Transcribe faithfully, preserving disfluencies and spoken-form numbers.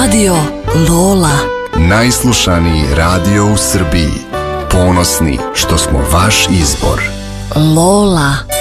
Radio Lola. Najslušaniji radio u Srbiji. Ponosni što smo vaš izbor. Lola.